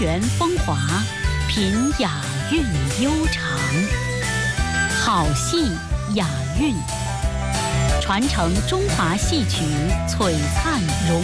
泉风华，品雅韵悠长。好戏雅韵，传承中华戏曲璀璨荣